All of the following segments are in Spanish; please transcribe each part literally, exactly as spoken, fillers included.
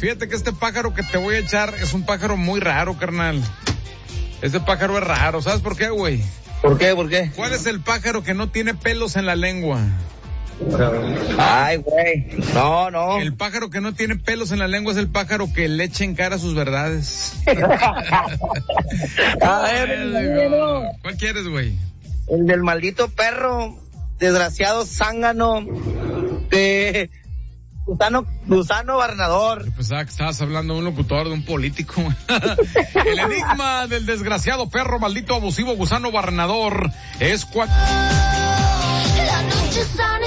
Fíjate que este pájaro que te voy a echar es un pájaro muy raro, carnal. Este pájaro es raro. ¿Sabes por qué, güey? ¿Por qué? ¿Por qué? ¿Cuál es el pájaro que no tiene pelos en la lengua? Ay, güey. No, no. El pájaro que no tiene pelos en la lengua es el pájaro que le echa en cara sus verdades. A ver, no. ¿Cuál quieres, güey? El del maldito perro, desgraciado zángano, de Gusano, Gusano Barnador. Yo pensaba que estabas hablando de un locutor, de un político. El enigma del desgraciado perro, maldito, abusivo, Gusano Barnador es cuando... La noche es tan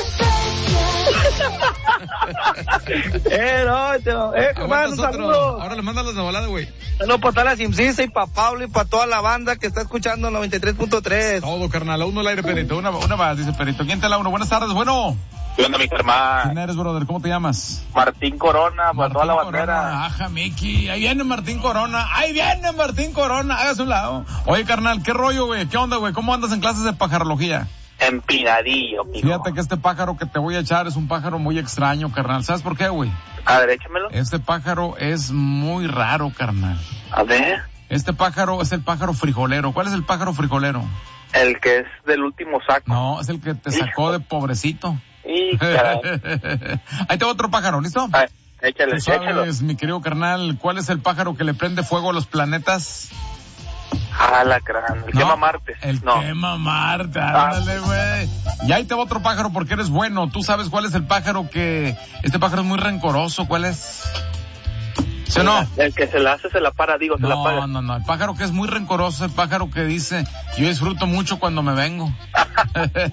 eh, no, no, eh, comando, saludos. Ahora le mandas las de volada, güey. Saludos para toda la Simcisa y para Pablo y para toda la banda que está escuchando noventa y tres punto tres. Todo, carnal, a uno al aire, Perito. Una, una más, dice Perito. ¿Quién te la uno? Buenas tardes, bueno. ¿Qué onda, mi hermano? ¿Quién eres, brother? ¿Cómo te llamas? Martín Corona, para toda la bandera. Corona. Ajá, Miki. Ahí viene Martín Corona. Ahí viene Martín Corona. Hágase un lado. Oye, carnal, ¿qué rollo, güey? ¿Qué onda, güey? ¿Cómo andas en clases de pajarología? Empinadillo, mijo. Fíjate que este pájaro que te voy a echar es un pájaro muy extraño, carnal. ¿Sabes por qué, güey? A ver, échamelo. Este pájaro es muy raro, carnal. A ver. Este pájaro es el pájaro frijolero. ¿Cuál es el pájaro frijolero? El que es del último saco. No, es el que te sacó de pobrecito. Y caray. Ahí te va otro pájaro, ¿listo? Ay, échale, ¿Tú sabes, échalo. mi querido carnal, cuál es el pájaro que le prende fuego a los planetas? Ah, la crán. El No, quema Marte. El No. quema Marte, ándale, güey. Y ahí te va otro pájaro porque eres bueno. ¿Tú sabes cuál es el pájaro que... Este pájaro es muy rencoroso, ¿cuál es? ¿Sí o no? El que se la hace, se la para, digo, se la No, paga. no, no. El pájaro que es muy rencoroso, el pájaro que dice, yo disfruto mucho cuando me vengo.